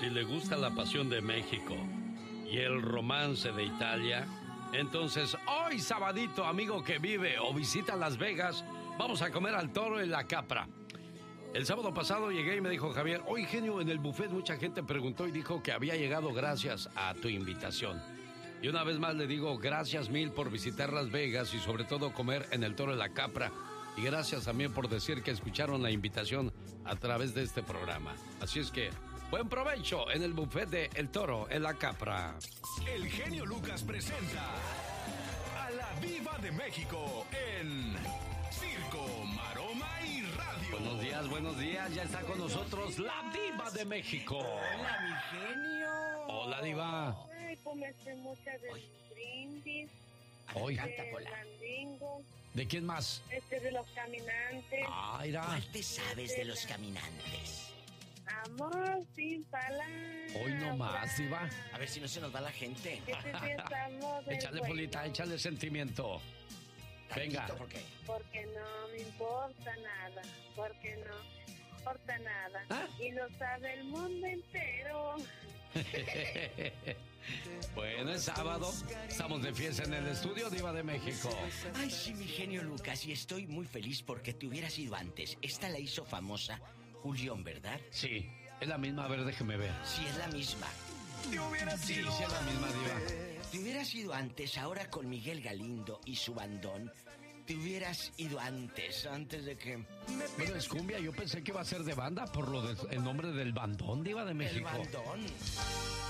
Si le gusta la pasión de México y el romance de Italia, entonces hoy sabadito, amigo que vive o visita Las Vegas, vamos a comer al Toro en la Capra. El sábado pasado llegué y me dijo Javier, oye, genio, en el buffet mucha gente preguntó y dijo que había llegado gracias a tu invitación. Y una vez más le digo gracias mil por visitar Las Vegas y sobre todo comer en el Toro en la Capra. Y gracias también por decir que escucharon la invitación a través de este programa. Así es que, buen provecho en el buffet de El Toro en la Capra. El genio Lucas presenta a la Diva de México en Circo, Maroma y Radio. Buenos días, ya está con nosotros la Diva de México. Hola, mi genio. Hola, Diva. Ay, cómese muchas de brindis. Hoy. Canta, Pola. Mandingo, ¿De quién más? de los caminantes. Ah, mira. ¿Cuál te sabes de los caminantes? Amor sin palabras. Hoy no más, Diva. A ver si no se nos va la gente. Que te pensamos del Échale, bueno, Polita, échale sentimiento. Venga. Tantito, ¿por qué? Porque no me importa nada. Porque no me importa nada. ¿Ah? Y lo sabe el mundo entero. Bueno, es sábado. Estamos de fiesta en el estudio, Diva de México. Ay, sí, mi genio Lucas, y estoy muy feliz porque te hubieras ido antes. Esta la hizo famosa Julián, ¿verdad? Sí, es la misma. A ver, déjeme ver. Sí, es la misma. Te hubieras Sí, ido sí es la misma, Diva. Te hubieras ido antes, ahora con Miguel Galindo y su bandón. Te hubieras ido antes de que... Bueno, es cumbia. Yo pensé que iba a ser de banda por el nombre del bandón, Diva de México. El bandón.